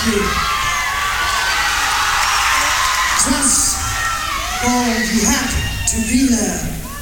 you. Just all you had to be there.